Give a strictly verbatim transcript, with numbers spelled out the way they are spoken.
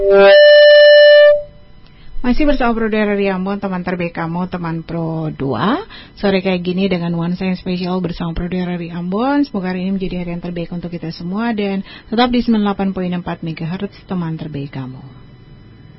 Masih bersama Pro dari Ambon, teman terbaik kamu, teman Pro dua. Sore kayak gini dengan nuansa yang spesial bersama Pro dari Ambon. Semoga hari ini menjadi hari yang terbaik untuk kita semua. Dan tetap di sembilan puluh delapan koma empat megahertz, teman terbaik kamu.